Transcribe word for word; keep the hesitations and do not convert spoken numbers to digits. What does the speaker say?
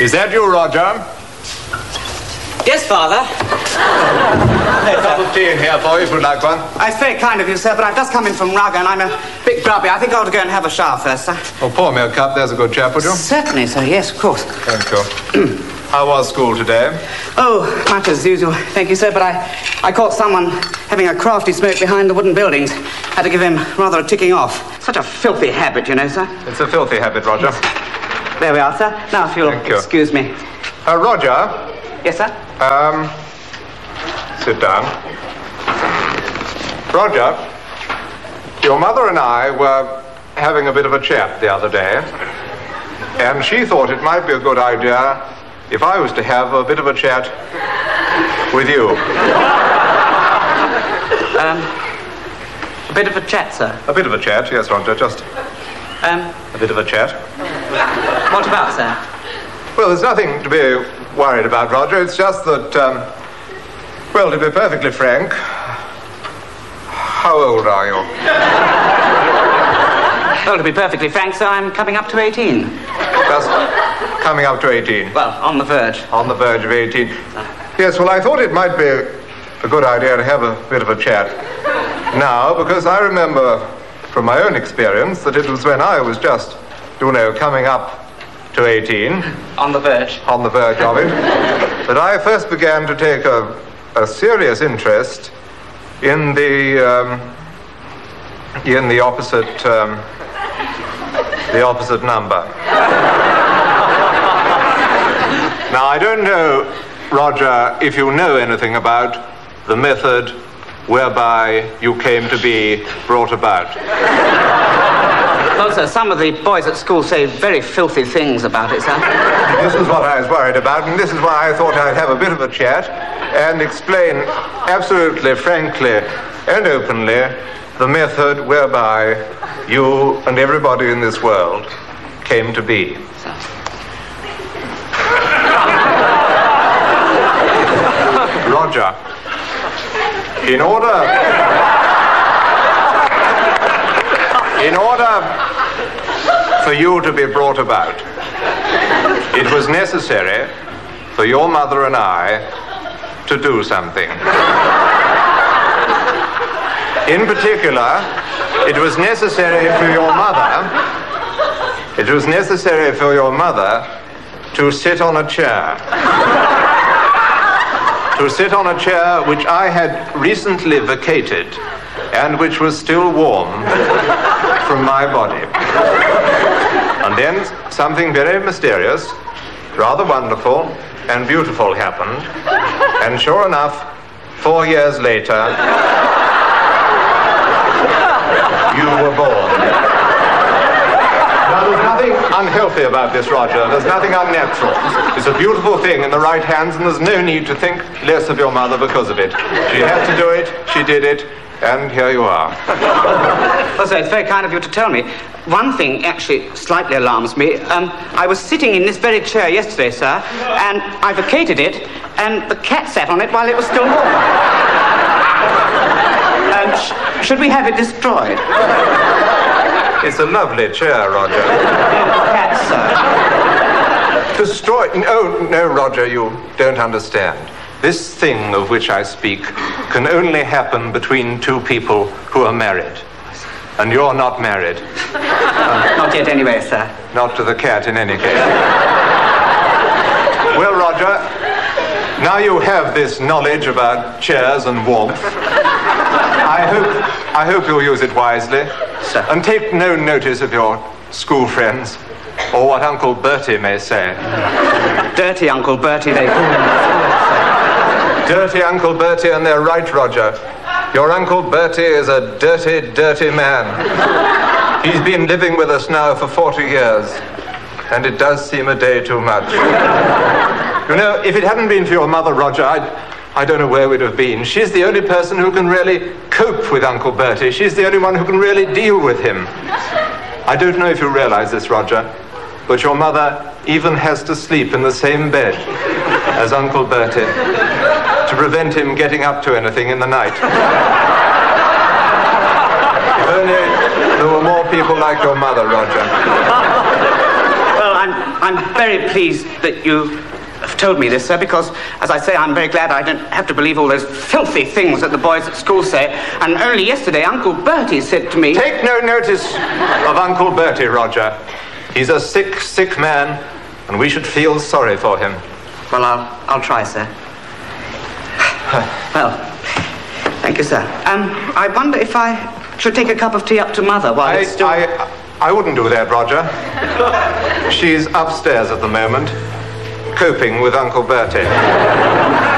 Is that you, Roger? Yes, Father. A cup of tea in here for you, if you'd like one. Oh, it's very kind of you, sir, but I've just come in from Rugger and I'm a bit grubby. I think I ought to go and have a shower first, sir. Oh, pour me a cup. There's a good chap, would you? Certainly, sir. Yes, of course. Thank you. How was school today? Oh, much as usual. Thank you, sir, but I, I caught someone having a crafty smoke behind the wooden buildings. Had to give him rather a ticking off. Such a filthy habit, you know, sir. It's a filthy habit, Roger. Yes. There we are, sir. Now, if you'll Thank you. excuse me. Uh, Roger? Yes, sir? Um, sit down. Roger, your mother and I were having a bit of a chat the other day, and she thought it might be a good idea if I was to have a bit of a chat with you. Um, a bit of a chat, sir? A bit of a chat, yes, Roger, just Um, a bit of a chat. what about, sir? Well, there's nothing to be worried about, Roger. It's just that, um, well, to be perfectly frank, how old are you? Well, to be perfectly frank, sir, I'm coming up to eighteen. Just coming up to eighteen. Well, on the verge. On the verge of eighteen. Yes, well, I thought it might be a good idea to have a bit of a chat now, because I remember from my own experience that it was when I was just, you know, coming up to eighteen. On the verge. On the verge of it. That I first began to take a, a serious interest in the, um, in the opposite, um, the opposite number. Now, I don't know, Roger, if you know anything about the method whereby you came to be brought about. Well, sir, some of the boys at school say very filthy things about it, sir. This is what I was worried about, and this is why I thought I'd have a bit of a chat and explain absolutely, frankly, and openly the method whereby you and everybody in this world came to be. Sir. Roger, in order... In order for you to be brought about, it was necessary for your mother and I to do something. In particular, it was necessary for your mother, it was necessary for your mother to sit on a chair. To sit on a chair which I had recently vacated and which was still warm from my body. And then something very mysterious, rather wonderful and beautiful happened. And sure enough, four years later, you were born. Now, there's nothing unhealthy about this, Roger. There's nothing unnatural. It's a beautiful thing in the right hands, and there's no need to think less of your mother because of it. She had to do it, she did it, and here you are. Well, sir, it's very kind of you to tell me. One thing actually slightly alarms me. Um, I was sitting in this very chair yesterday, sir, and I vacated it, and the cat sat on it while it was still warm. And sh- should we have it destroyed? It's a lovely chair, Roger. Cat, sir. Destroy... No, no, Roger, you don't understand. This thing of which I speak can only happen between two people who are married. And you're not married. Uh, not yet anyway, sir. Not to the cat, in any case. Well, Roger, now you have this knowledge about chairs and warmth. I hope, I hope you'll use it wisely. Sir. And take no notice of your school friends, or what Uncle Bertie may say. Dirty Uncle Bertie, they call him. Dirty Uncle Bertie, and they're right, Roger. Your Uncle Bertie is a dirty, dirty man. He's been living with us now for forty years, and it does seem a day too much. You know, if it hadn't been for your mother, Roger, I'd, I don't know where we'd have been. She's the only person who can really cope with Uncle Bertie. She's the only one who can really deal with him. I don't know if you realize this, Roger, but your mother even has to sleep in the same bed as Uncle Bertie to prevent him getting up to anything in the night. If only there were more people like your mother, Roger. Well, I'm, I'm very pleased that you have told me this, sir, because, as I say, I'm very glad I don't have to believe all those filthy things that the boys at school say. And only yesterday, Uncle Bertie said to me... Take no notice of Uncle Bertie, Roger. He's a sick, sick man, and we should feel sorry for him. Well, I'll, I'll try, sir. Well, thank you, sir. Um, I wonder if I should take a cup of tea up to Mother while I, it's still... I, I wouldn't do that, Roger. She's upstairs at the moment, coping with Uncle Bertie.